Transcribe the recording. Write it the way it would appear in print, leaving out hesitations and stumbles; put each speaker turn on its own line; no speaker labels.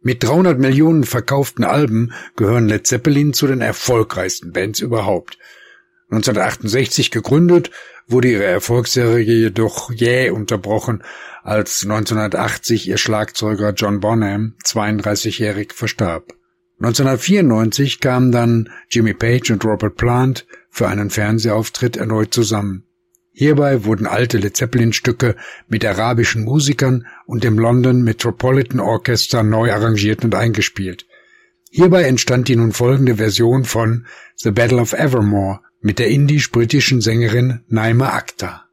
Mit 300 Millionen verkauften Alben gehören Led Zeppelin zu den erfolgreichsten Bands überhaupt. 1968 gegründet, wurde ihre Erfolgsserie jedoch jäh unterbrochen, als 1980 ihr Schlagzeuger John Bonham 32-jährig verstarb. 1994 kamen dann Jimmy Page und Robert Plant für einen Fernsehauftritt erneut zusammen. Hierbei wurden alte Led Zeppelin-Stücke mit arabischen Musikern und dem London Metropolitan Orchestra neu arrangiert und eingespielt. Hierbei entstand die nun folgende Version von The Battle of Evermore mit der indisch-britischen Sängerin Naima Akhtar.